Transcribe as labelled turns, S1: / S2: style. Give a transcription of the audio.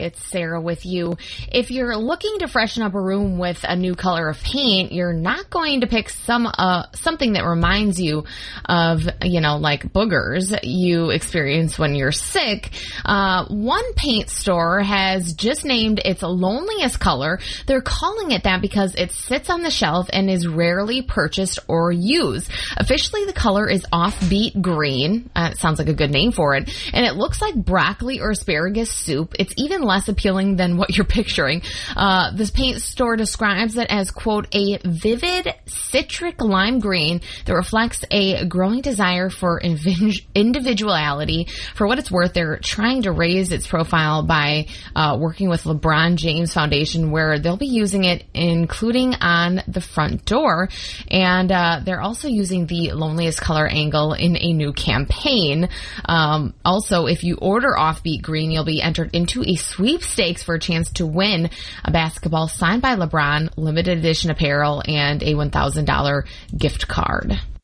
S1: it's Sarah with you. If you're looking to freshen up a room with a new color of paint, you're not going to pick something that reminds you of, like boogers you experience when you're sick. One paint store has just named its loneliest color. They're calling it that because it sits on the shelf and is rarely purchased or used. Officially, the color is offbeat green. It sounds like a good name for it. And it looks like broccoli or asparagus soup. It's even less appealing than what you're picturing. This paint store describes it as, quote, a vivid citric lime green that reflects a growing desire for individuality. For what it's worth, they're trying to raise its profile by working with LeBron James Foundation, where they'll be using it, including on the front door. And they're also using the loneliest color angle in a new campaign. Also, if you order Offbeat Green, you'll be entered into a sweepstakes for a chance to win a basketball signed by LeBron, limited edition apparel, and a $1,000 gift card.